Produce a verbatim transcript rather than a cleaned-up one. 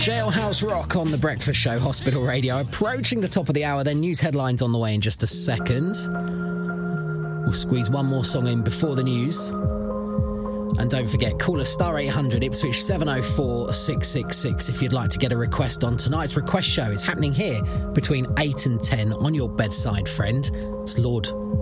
Jailhouse Rock on The Breakfast Show, Hospital Radio. Approaching the top of the hour, then news headlines on the way in just a second. We'll squeeze one more song in before the news. And don't forget, call us star eight hundred Ipswich seven oh four six six six if you'd like to get a request on tonight's request show. It's happening here between eight and ten on your bedside friend. It's Lord